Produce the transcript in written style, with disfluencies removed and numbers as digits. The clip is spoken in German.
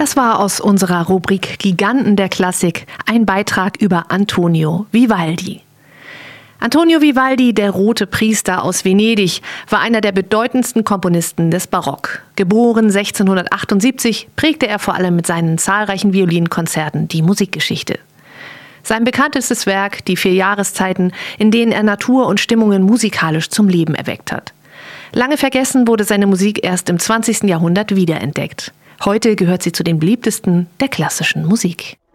Das war aus unserer Rubrik Giganten der Klassik ein Beitrag über Antonio Vivaldi. Antonio Vivaldi, der Rote Priester aus Venedig, war einer der bedeutendsten Komponisten des Barock. Geboren 1678, prägte er vor allem mit seinen zahlreichen Violinkonzerten die Musikgeschichte. Sein bekanntestes Werk, die 4 Jahreszeiten, in denen er Natur und Stimmungen musikalisch zum Leben erweckt hat. Lange vergessen wurde seine Musik erst im 20. Jahrhundert wiederentdeckt. Heute gehört sie zu den beliebtesten der klassischen Musik.